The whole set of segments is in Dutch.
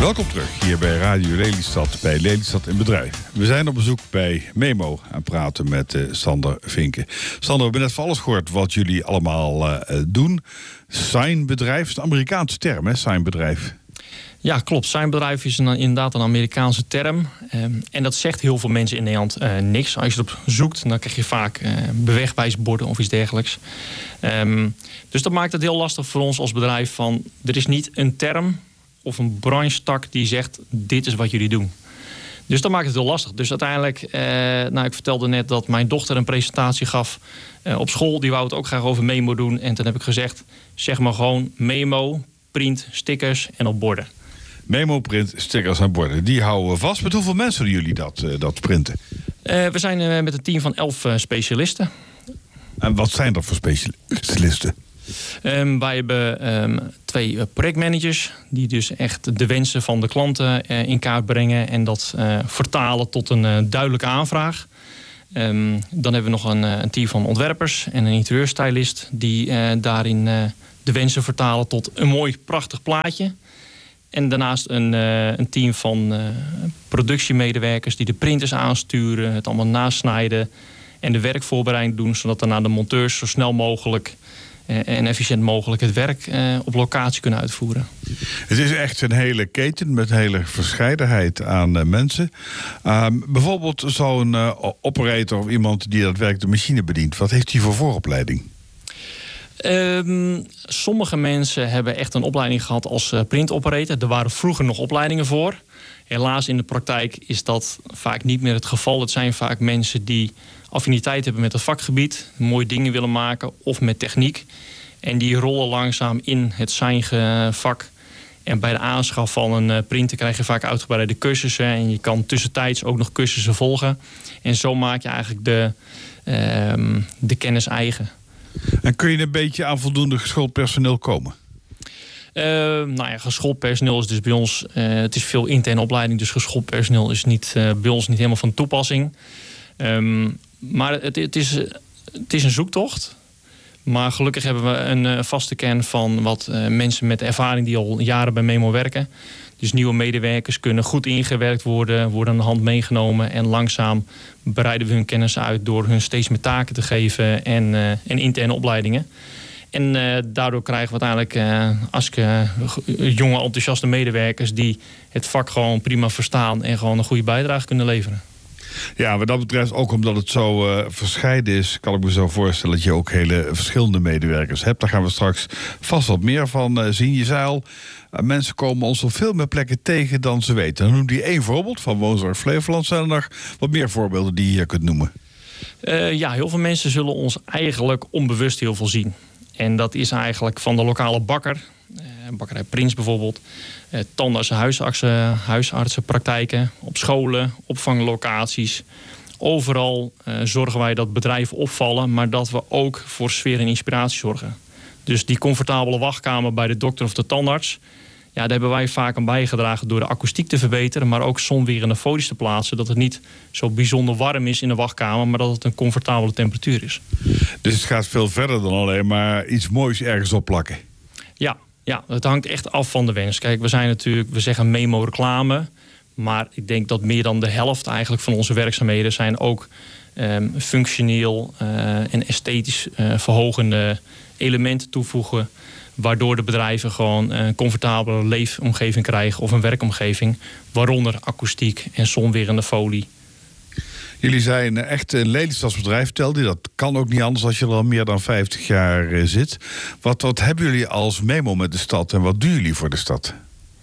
Welkom terug hier bij Radio Lelystad, bij Lelystad in Bedrijf. We zijn op bezoek bij Memo aan praten met Sander Vinken. Sander, we hebben net van alles gehoord wat jullie allemaal doen. Signbedrijf is een Amerikaanse term, hè? Signbedrijf. Ja, klopt. Signbedrijf is inderdaad een Amerikaanse term. En dat zegt heel veel mensen in Nederland niks. Als je erop zoekt, dan krijg je vaak bewegwijsborden of iets dergelijks. Dus dat maakt het heel lastig voor ons als bedrijf. Er is niet een term of een branchetak die zegt, dit is wat jullie doen. Dus dat maakt het heel lastig. Dus uiteindelijk, ik vertelde net dat mijn dochter een presentatie gaf op school. Die wou het ook graag over Memo doen. En toen heb ik gezegd, zeg maar gewoon Memo, print, stickers en op borden. Memo, print, stickers en borden. Die houden we vast. Met hoeveel mensen doen jullie dat printen? We zijn met een team van 11 specialisten. En wat zijn dat voor specialisten? Wij hebben 2 projectmanagers die dus echt de wensen van de klanten in kaart brengen en dat vertalen tot een duidelijke aanvraag. Dan hebben we nog een team van ontwerpers en een interieurstylist die daarin de wensen vertalen tot een mooi, prachtig plaatje. En daarnaast een team van productiemedewerkers die de printers aansturen, het allemaal nasnijden en de werkvoorbereiding doen, zodat daarna de monteurs zo snel mogelijk en efficiënt mogelijk het werk op locatie kunnen uitvoeren. Het is echt een hele keten met een hele verscheidenheid aan mensen. Bijvoorbeeld zo'n operator of iemand die dat werk de machine bedient. Wat heeft hij voor vooropleiding? Sommige mensen hebben echt een opleiding gehad als printoperator. Er waren vroeger nog opleidingen voor. Helaas in de praktijk is dat vaak niet meer het geval. Het zijn vaak mensen die affiniteit hebben met het vakgebied, mooie dingen willen maken of met techniek. En die rollen langzaam in het signvak. En bij de aanschaf van een printer krijg je vaak uitgebreide cursussen. En je kan tussentijds ook nog cursussen volgen. En zo maak je eigenlijk de kennis eigen. En kun je een beetje aan voldoende geschoold personeel komen? Geschoold personeel is dus bij ons, het is veel interne opleiding, dus geschoold personeel is bij ons niet helemaal van toepassing. Maar het is een zoektocht. Maar gelukkig hebben we een vaste kern van wat mensen met ervaring die al jaren bij Memo werken. Dus nieuwe medewerkers kunnen goed ingewerkt worden aan de hand meegenomen. En langzaam breiden we hun kennis uit door hun steeds meer taken te geven en interne opleidingen. En daardoor krijgen we uiteindelijk jonge enthousiaste medewerkers die het vak gewoon prima verstaan en gewoon een goede bijdrage kunnen leveren. Ja, wat dat betreft, ook omdat het zo verscheiden is, kan ik me zo voorstellen dat je ook hele verschillende medewerkers hebt. Daar gaan we straks vast wat meer van zien. Je zei al, mensen komen ons op veel meer plekken tegen dan ze weten. Dan noem je 1 voorbeeld van Woonzorg Flevoland. Zijn er nog wat meer voorbeelden die je hier kunt noemen? Heel veel mensen zullen ons eigenlijk onbewust heel veel zien. En dat is eigenlijk van de lokale bakker, bakkerij Prins bijvoorbeeld, tandartsen, huisartsenpraktijken, op scholen, opvanglocaties. Overal zorgen wij dat bedrijven opvallen, maar dat we ook voor sfeer en inspiratie zorgen. Dus die comfortabele wachtkamer bij de dokter of de tandarts, daar hebben wij vaak aan bijgedragen door de akoestiek te verbeteren, maar ook zonwerende folies te plaatsen, dat het niet zo bijzonder warm is in de wachtkamer, maar dat het een comfortabele temperatuur is. Dus het gaat veel verder dan alleen maar iets moois ergens opplakken? Ja, het hangt echt af van de wens. Kijk, we zeggen Memo reclame, maar ik denk dat meer dan de helft eigenlijk van onze werkzaamheden zijn ook functioneel en esthetisch verhogende elementen toevoegen, waardoor de bedrijven gewoon een comfortabele leefomgeving krijgen of een werkomgeving, waaronder akoestiek en zonwerende folie. Jullie zijn echt een Lelystadsbedrijf, vertelde je. Dat kan ook niet anders als je er al meer dan 50 jaar zit. Wat hebben jullie als Memo met de stad en wat doen jullie voor de stad?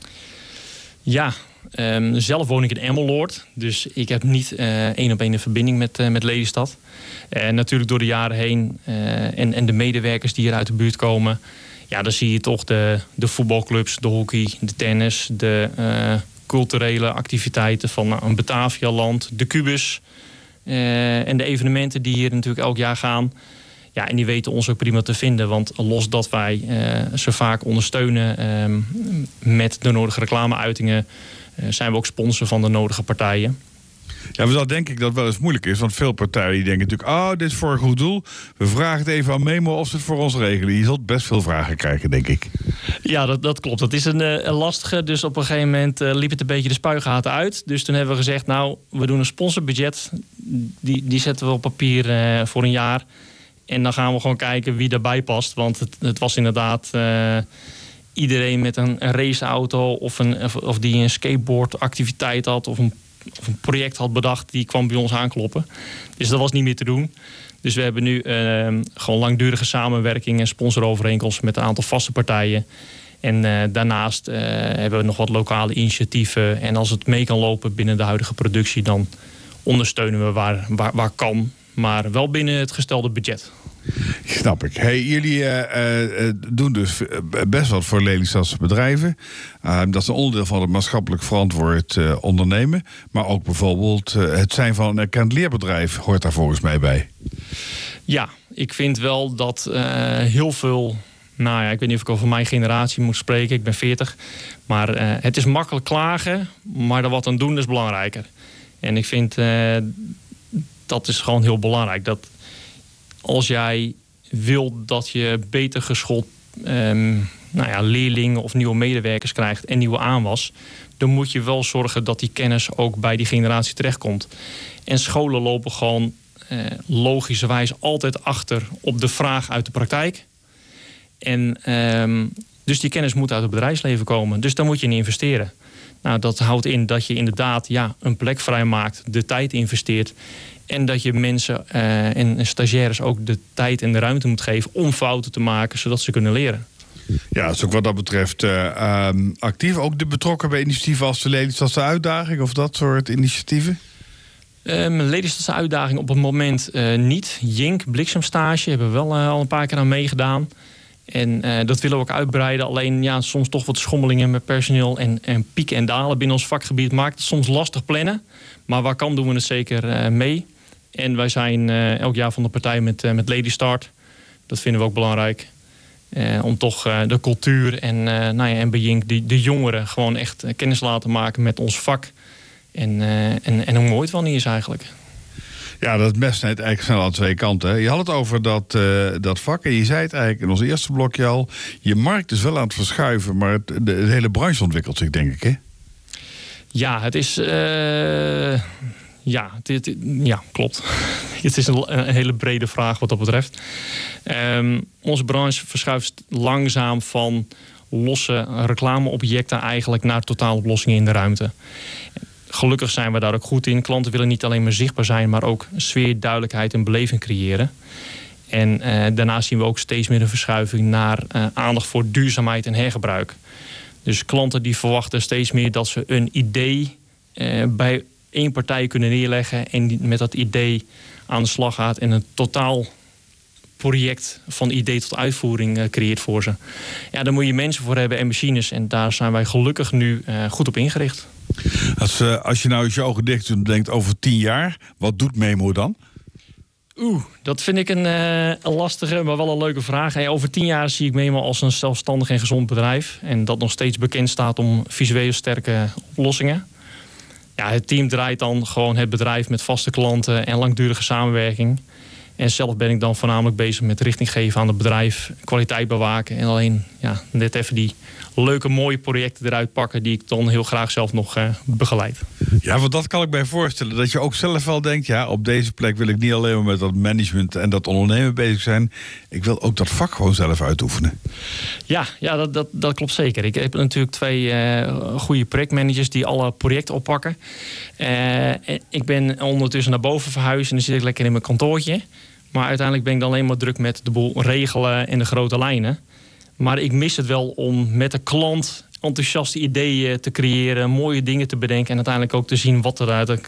Ja, zelf woon ik in Emmeloord. Dus ik heb niet 1-op-1 een verbinding met Lelystad. Natuurlijk door de jaren heen en de medewerkers die hier uit de buurt komen. Ja, dan zie je toch de voetbalclubs, de hockey, de tennis, de culturele activiteiten van een Batavialand, de Kubus. En de evenementen die hier natuurlijk elk jaar gaan. Ja, en die weten ons ook prima te vinden. Want los dat wij ze vaak ondersteunen met de nodige reclameuitingen, zijn we ook sponsor van de nodige partijen. Ja, maar dat denk ik dat wel eens moeilijk is. Want veel partijen die denken natuurlijk, dit is voor een goed doel. We vragen het even aan Memo of ze het voor ons regelen. Je zult best veel vragen krijgen, denk ik. Ja, dat klopt. Dat is een lastige. Dus op een gegeven moment liep het een beetje de spuigaten uit. Dus toen hebben we gezegd, we doen een sponsorbudget. Die zetten we op papier voor een jaar. En dan gaan we gewoon kijken wie daarbij past. Want het was inderdaad iedereen met een raceauto of die een skateboardactiviteit had of een project had bedacht, die kwam bij ons aankloppen. Dus dat was niet meer te doen. Dus we hebben nu gewoon langdurige samenwerking en sponsorovereenkomsten met een aantal vaste partijen. En daarnaast hebben we nog wat lokale initiatieven. En als het mee kan lopen binnen de huidige productie, dan ondersteunen we waar kan. Maar wel binnen het gestelde budget. Snap ik. Hey, jullie doen dus best wat voor Lelystadse bedrijven. Dat is een onderdeel van het maatschappelijk verantwoord ondernemen. Maar ook bijvoorbeeld het zijn van een erkend leerbedrijf hoort daar volgens mij bij. Ja, ik vind wel dat heel veel... ik weet niet of ik over mijn generatie moet spreken. Ik ben 40. Maar het is makkelijk klagen. Maar er wat aan doen is belangrijker. En ik vind dat is gewoon heel belangrijk. Dat als jij wil dat je beter geschoold leerlingen of nieuwe medewerkers krijgt en nieuwe aanwas, dan moet je wel zorgen dat die kennis ook bij die generatie terechtkomt. En scholen lopen gewoon logischerwijs altijd achter op de vraag uit de praktijk. En dus die kennis moet uit het bedrijfsleven komen. Dus daar moet je in investeren. Dat houdt in dat je inderdaad een plek vrijmaakt, de tijd investeert. En dat je mensen en stagiaires ook de tijd en de ruimte moet geven om fouten te maken, zodat ze kunnen leren. Ja, dat is ook wat dat betreft actief. Ook de betrokken bij initiatieven als de Lelystadse Uitdaging of dat soort initiatieven? Lelystadse Uitdaging op het moment niet. Jink, bliksemstage, hebben we wel al een paar keer aan meegedaan. En dat willen we ook uitbreiden. Alleen soms toch wat schommelingen met personeel en pieken en dalen binnen ons vakgebied maakt het soms lastig plannen. Maar waar kan doen we het zeker mee. En wij zijn elk jaar van de partij met Lady Start. Dat vinden we ook belangrijk. Om toch de cultuur en bij Jink de jongeren gewoon echt kennis laten maken met ons vak. En hoe mooi het wel niet is eigenlijk. Ja, dat mes snijdt eigenlijk snel aan twee kanten. Hè? Je had het over dat vak en je zei het eigenlijk in ons eerste blokje al. Je markt is wel aan het verschuiven, maar de hele branche ontwikkelt zich, denk ik, hè? Ja, het is... klopt. Het is een hele brede vraag wat dat betreft. Onze branche verschuift langzaam van losse reclameobjecten eigenlijk naar totaaloplossingen in de ruimte. Gelukkig zijn we daar ook goed in. Klanten willen niet alleen maar zichtbaar zijn, maar ook sfeer, duidelijkheid en beleving creëren. En daarnaast zien we ook steeds meer een verschuiving naar aandacht voor duurzaamheid en hergebruik. Dus klanten die verwachten steeds meer dat ze een idee bij één partij kunnen neerleggen en met dat idee aan de slag gaat en een totaal project van idee tot uitvoering creëert voor ze. Ja, daar moet je mensen voor hebben en machines. En daar zijn wij gelukkig nu goed op ingericht. Als je nou eens je ogen dicht doet en denkt over 10 jaar, wat doet Memo dan? Dat vind ik een lastige, maar wel een leuke vraag. Hey, over 10 jaar zie ik Memo als een zelfstandig en gezond bedrijf. En dat nog steeds bekend staat om visueel sterke oplossingen. Ja, het team draait dan gewoon het bedrijf met vaste klanten en langdurige samenwerking. En zelf ben ik dan voornamelijk bezig met richting geven aan het bedrijf, kwaliteit bewaken en alleen net even die leuke mooie projecten eruit pakken die ik dan heel graag zelf nog begeleid. Ja, want dat kan ik mij voorstellen. Dat je ook zelf wel denkt, op deze plek wil ik niet alleen maar met dat management en dat ondernemen bezig zijn. Ik wil ook dat vak gewoon zelf uitoefenen. Ja, dat klopt zeker. Ik heb natuurlijk 2 goede projectmanagers die alle projecten oppakken. Ik ben ondertussen naar boven verhuisd en dan zit ik lekker in mijn kantoortje. Maar uiteindelijk ben ik dan alleen maar druk met de boel regelen en de grote lijnen. Maar ik mis het wel om met de klant enthousiaste ideeën te creëren, mooie dingen te bedenken en uiteindelijk ook te zien wat er uiteindelijk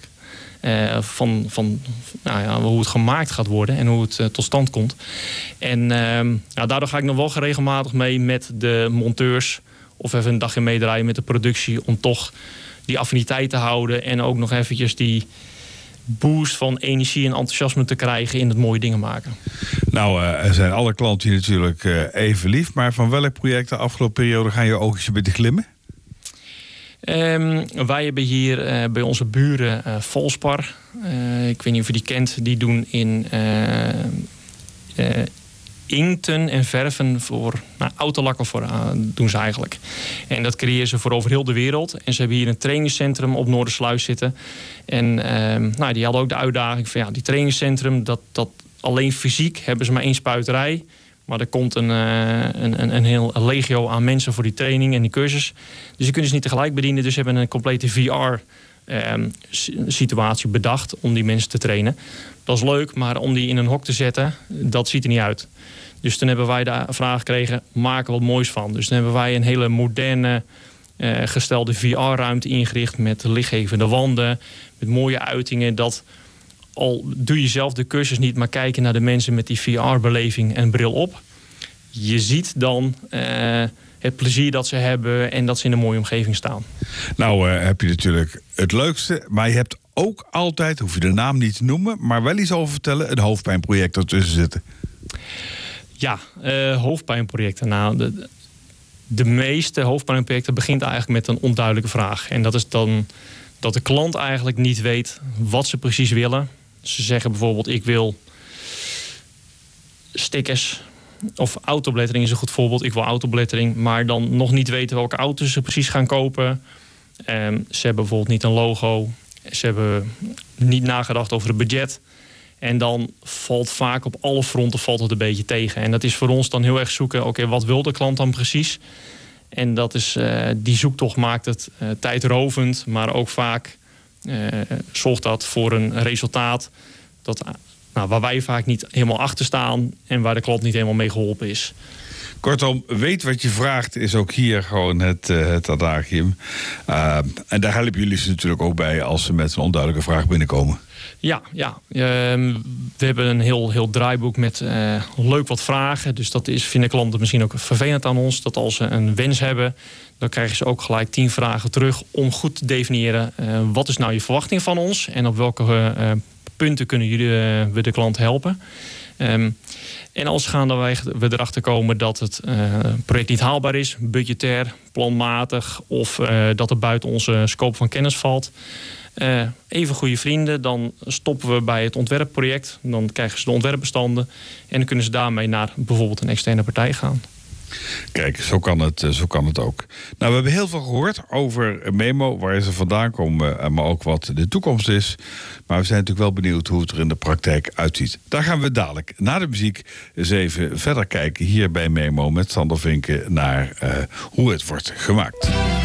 hoe het gemaakt gaat worden en hoe het tot stand komt. En daardoor ga ik nog wel regelmatig mee met de monteurs of even een dagje meedraaien met de productie om toch die affiniteit te houden en ook nog eventjes die boost van energie en enthousiasme te krijgen in het mooie dingen maken. Nou, er zijn alle klanten hier natuurlijk even lief, maar van welk project de afgelopen periode gaan je oogjes een beetje glimmen? Wij hebben hier bij onze buren Volspar. Ik weet niet of je die kent. Die doen in inkten en verven voor autolakken doen ze eigenlijk. En dat creëren ze voor over heel de wereld. En ze hebben hier een trainingscentrum op Noordersluis zitten. En die hadden ook de uitdaging van die trainingscentrum, dat alleen fysiek hebben ze maar 1 spuiterij. Maar er komt een heel legio aan mensen voor die training en die cursus. Dus die kunnen ze niet tegelijk bedienen. Dus ze hebben een complete VR-situatie bedacht om die mensen te trainen. Dat is leuk, maar om die in een hok te zetten, dat ziet er niet uit. Dus toen hebben wij de vraag gekregen, maak er wat moois van. Dus toen hebben wij een hele moderne gestelde VR-ruimte ingericht met lichtgevende wanden, met mooie uitingen. Dat al doe je zelf de cursus niet, maar kijken naar de mensen met die VR-beleving en bril op. Je ziet dan het plezier dat ze hebben en dat ze in een mooie omgeving staan. Nou heb je natuurlijk het leukste, maar je hebt ook altijd, hoef je de naam niet te noemen, maar wel iets over vertellen, een hoofdpijnproject ertussen zitten. Ja, hoofdpijnprojecten. Nou, de meeste hoofdpijnprojecten begint eigenlijk met een onduidelijke vraag. En dat is dan dat de klant eigenlijk niet weet wat ze precies willen. Ze zeggen bijvoorbeeld, ik wil stickers of autobelettering is een goed voorbeeld. Ik wil autobelettering, maar dan nog niet weten welke auto's ze precies gaan kopen. Ze hebben bijvoorbeeld niet een logo. Ze hebben niet nagedacht over het budget. En dan valt vaak op alle fronten het een beetje tegen. En dat is voor ons dan heel erg zoeken, oké, wat wil de klant dan precies? En dat is, die zoektocht maakt het tijdrovend, maar ook vaak zorgt dat voor een resultaat waar wij vaak niet helemaal achter staan en waar de klant niet helemaal mee geholpen is. Kortom, weet wat je vraagt is ook hier gewoon het adagium. En daar helpen jullie ze natuurlijk ook bij als ze met een onduidelijke vraag binnenkomen. Ja. We hebben een heel draaiboek met leuk wat vragen. Dus dat vinden klanten misschien ook vervelend aan ons. Dat als ze een wens hebben, dan krijgen ze ook gelijk 10 vragen terug om goed te definiëren wat is nou je verwachting van ons en op welke punten kunnen we de klant helpen. En als we erachter komen dat het project niet haalbaar is, budgetair, planmatig of dat het buiten onze scope van kennis valt. Even goede vrienden, dan stoppen we bij het ontwerpproject. Dan krijgen ze de ontwerpbestanden en dan kunnen ze daarmee naar bijvoorbeeld een externe partij gaan. Kijk, zo kan het ook. Nou, we hebben heel veel gehoord over Memo, waar ze vandaan komen, maar ook wat de toekomst is. Maar we zijn natuurlijk wel benieuwd hoe het er in de praktijk uitziet. Daar gaan we dadelijk na de muziek eens even verder kijken hier bij Memo met Sander Vinken naar hoe het wordt gemaakt.